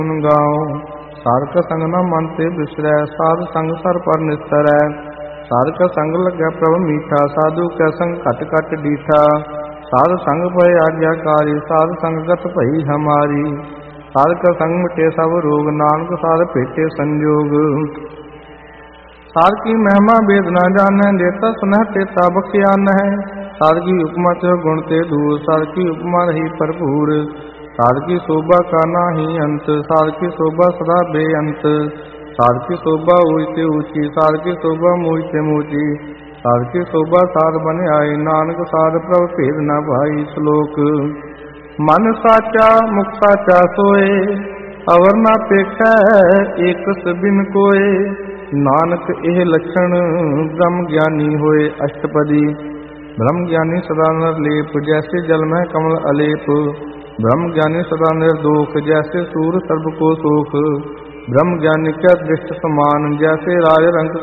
ਗਾਓ। ਸਾਰਕ ਸੰਗ ਨਾ ਮਨ ਤੇ ਬਿਸਰੈ, ਸਾਧ ਸੰਗ ਸਰ ਪਰ ਨਿਸਰੈ। ਸਾਰਕ ਸੰਗ ਲੱਗੈ ਪ੍ਰਭ ਮੀਠਾ, ਸਾਧੂ ਕੈ ਸੰਗ ਘਟ ਘਟ ਡੀਠਾ। ਸਾਧ ਸੰਗ ਭਏ ਆਗਿਆਕਾਰੀ, ਸਾਧ ਸੰਗਤ ਭਈ ਹਮਾਰੀ। ਸਾਧਕ ਸੰਗ ਮਿਟੇ ਸਭ ਰੋਗ, ਨਾਨਕ ਸਾਧ ਭੇਟੇ ਸੰਜੋਗ। ਸਾਧ ਕੀ ਮਹਿਮਾ ਵੇਦ ਨਾ ਜਾਣੈ, ਦੇਤਾ ਸੁਨਹਿ ਤੇਤਾ ਬਖਿਆਨ ਹੈ। ਸਾਧ ਕੀ ਉਪਮਾ ਤੇ ਗੁਣ ਤੇ ਦੂਰ, ਸਾਧ ਕੀ ਉਪਮਾ ਰਹੀ ਭਰਪੂਰ। ਸਾਧ ਕੀ ਸ਼ੋਭਾ ਕਾ ਨਾਹੀ ਅੰਤ, ਸਾਧ ਕੀ ਸ਼ੋਭਾ ਸਦਾ ਬੇਅੰਤ। ਸਾਧ ਕੀ ਸ਼ੋਭਾ ਊਚ ਤੇ ਊਚੀ, ਸਾਧ ਕੀ ਸ਼ੋਭਾ ਮੂਚ ਤੇ ਮੂਚੀ। ਸਾਧ ਕੀ ਸ਼ੋਭਾ ਸਾਧ ਬਨ ਆਈ, ਨਾਨਕ ਸਾਧ ਪ੍ਰਭ ਭੇਦ ਨਾ ਭਾਈ। ਸ਼ਲੋਕ। ਮਨ ਸਾਚਾ ਮੁਖ ਸਾਚਾ ਸੋਏ, ਅਵਰ ਨਾ ਪੇਖੈ ਏਕਸ ਬਿਨ ਕੋਏ। ਨਾਨਕ ਇਹ ਲੱਛਣ ਬ੍ਰਹਮ ਗਿਆਨੀ ਹੋਏ। ਅਸ਼ਟਪਦੀ। ਬ੍ਰਹਮ ਗਿਆਨੀ ਸਦਾ ਨਿਰਲੇਪ, ਜੈਸੇ ਜਲ ਮਹਿ ਕਮਲ ਅਲੇਪ। ब्रह्म ज्ञानी सदा निर्दोष, जैसे सूर सर्व को सोख। ब्रह्म ज्ञानी क्या दृष्ट समान, जैसे राज रंग